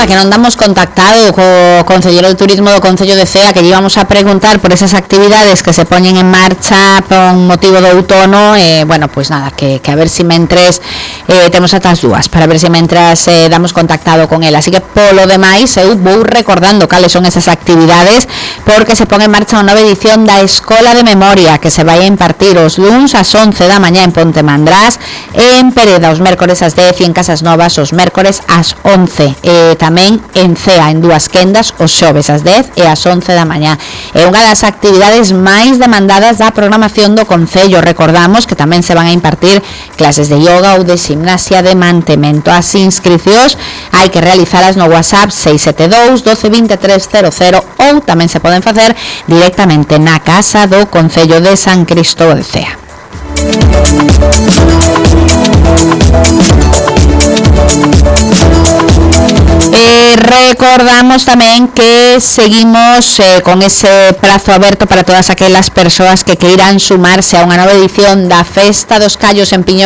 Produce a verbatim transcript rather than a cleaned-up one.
nada, que non damos contactado co Concelleiro de Turismo do Concello de Cea, que íbamos a preguntar por esas actividades que se poñen en marcha con motivo do outono, e, eh, bueno, pois pues nada, que, que a ver si mentres eh, temos atas dúas, para ver si mentras eh, damos contactado con ela. Así que, polo demais, eu vou recordando cales son esas actividades, porque se pon en marcha unha nova edición da Escola de Memoria, que se vai a impartir os luns ás once da mañá en Ponte Mandrás, en Pereda os mércores ás dez e en Casas Novas os mércores ás once. E tamén en Cea, en dúas quendas, os xoves ás dez e ás once da mañá. É unha das actividades máis demandadas da programación do Concello. Recordamos que tamén se van a impartir clases de yoga ou de gimnasia de mantemento. As inscricións hai que realizalas no WhatsApp seis sete dous, doce, veintitrés, cero cero ou tamén se poden facer directamente na Casa do Concello de San Cristóbal de Cea. Eh, recordamos tamén que seguimos eh, con ese prazo aberto para todas aquelas persoas que queiran sumarse a unha nova edición da Festa dos Callos en Piñón